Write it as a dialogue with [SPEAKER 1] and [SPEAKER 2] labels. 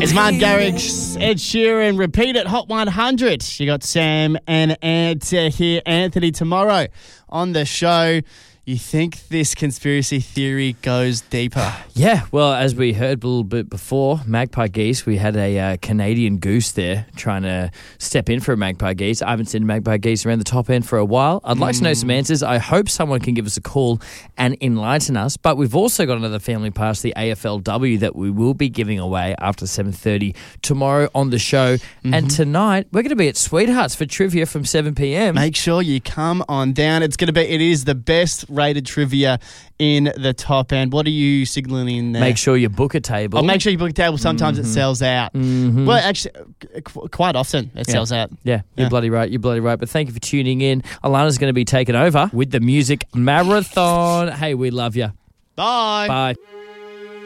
[SPEAKER 1] It's Martin Garrix, Ed Sheeran, repeat it, Hot 100. You got Sam and Ant here. Anthony, tomorrow on the show, you think this conspiracy theory goes deeper?
[SPEAKER 2] Yeah, well, as we heard a little bit before, magpie geese, we had a Canadian goose there trying to step in for a magpie geese. I haven't seen magpie geese around the top end for a while. I'd like to know some answers. I hope someone can give us a call and enlighten us. But we've also got another family pass, the AFLW, that we will be giving away after 7:30 tomorrow on the show. And tonight, we're going to be at Sweethearts for trivia from 7 p.m.
[SPEAKER 1] Make sure you come on down. It is the best rated trivia in the top end. What are you signaling in there?
[SPEAKER 2] Make sure you book a table.
[SPEAKER 1] Make sure you book a table. Sometimes it sells out. Well, actually, quite often it sells out.
[SPEAKER 2] Yeah, you're bloody right. You're bloody right. But thank you for tuning in. Alana's going to be taking over with the music marathon. Hey, we love you.
[SPEAKER 1] Bye.
[SPEAKER 2] Bye.